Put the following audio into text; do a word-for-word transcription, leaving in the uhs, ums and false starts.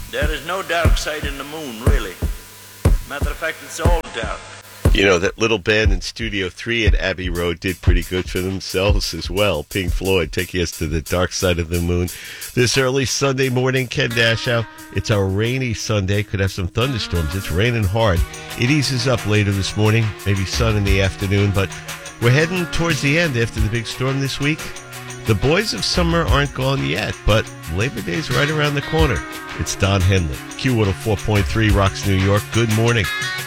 There is no dark side in the moon, really. Matter of fact, it's all dark. You know, that little band in Studio three at Abbey Road did pretty good for themselves as well. Pink Floyd taking us to the dark side of the moon. This early Sunday morning, Ken Dashow. It's a rainy Sunday. Could have some thunderstorms. It's raining hard. It eases up later this morning, maybe sun in the afternoon, but we're heading towards the end after the big storm this week. The boys of summer aren't gone yet, but Labor Day's right around the corner. It's Don Henley, Q one oh four point three Rocks New York. Good morning.